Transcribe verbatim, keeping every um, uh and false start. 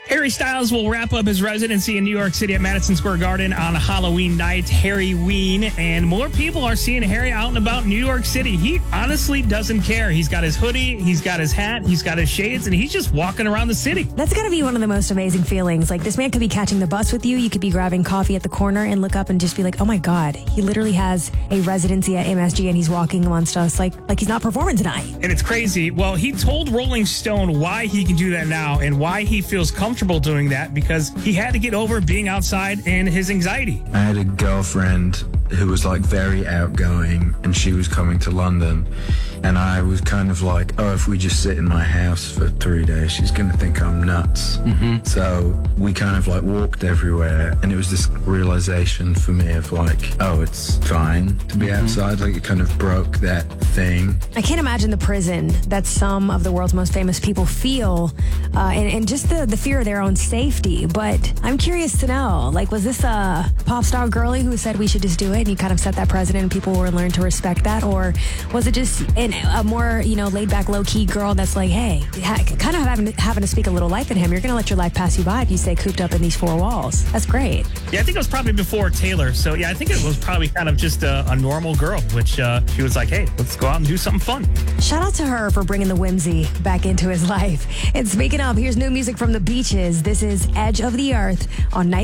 Harry Styles will wrap up his residency in New York City at Madison Square Garden on Halloween night, Harryween, and more people are seeing Harry out and about in New York City. He honestly doesn't care. He's got his hoodie, he's got his hat, he's got his shades, and he's just walking around the city. That's got to be one of the most amazing feelings. Like, this man could be catching the bus with you. You could be grabbing coffee at the corner and look up and just be like, oh my God, he literally has a residency at M S G and he's walking amongst us like, like he's not performing tonight. And it's crazy. Well, he told Rolling Stone why he can do that now and why he feels comfortable doing that, because he had to get over being outside and his anxiety. I had a girlfriend who was like very outgoing, and she was coming to London, and I was kind of like, oh, if we just sit in my house for three days, she's going to think I'm nuts. Mm-hmm. So we kind of like walked everywhere, and it was this realization for me of like, oh, it's fine to be mm-hmm. outside. Like, it kind of broke that thing. I can't imagine the prison that some of the world's most famous people feel, uh, and, and just the, the fear of their own safety. But I'm curious to know, like, was this a pop star girly who said we should just do it, and you kind of set that precedent and people will learn to respect that? Or was it just an, a more, you know, laid back, low key girl that's like, hey, ha- kind of having, having to speak a little life in him? You're going to let your life pass you by if you stay cooped up in these four walls. That's great. Yeah, I think it was probably before Taylor. So, yeah, I think it was probably kind of just a, a normal girl, which uh, she was like, hey, let's go out and do something fun. Shout out to her for bringing the whimsy back into his life. And speaking of, here's new music from the Beaches. This is Edge of the Earth on Night.